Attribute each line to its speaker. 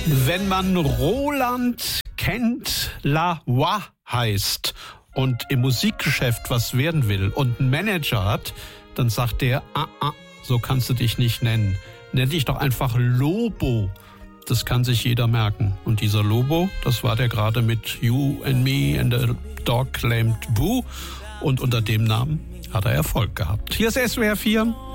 Speaker 1: Wenn man Roland Kent Lavoie heißt und im Musikgeschäft was werden will und einen Manager hat, dann sagt der, so kannst du dich nicht nennen. Nenn dich doch einfach Lobo. Das kann sich jeder merken. Und dieser Lobo, das war der gerade mit You and Me and the Dog Named Boo. Und unter dem Namen hat er Erfolg gehabt. Hier ist SWR 4.